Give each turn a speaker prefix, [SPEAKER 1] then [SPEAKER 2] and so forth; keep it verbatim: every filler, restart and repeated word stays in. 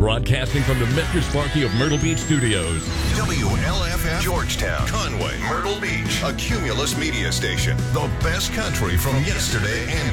[SPEAKER 1] Broadcasting from the Mister Sparky of Myrtle Beach Studios.
[SPEAKER 2] W L F F, Georgetown, Conway, Myrtle Beach, a Cumulus media station. The best country from yesterday and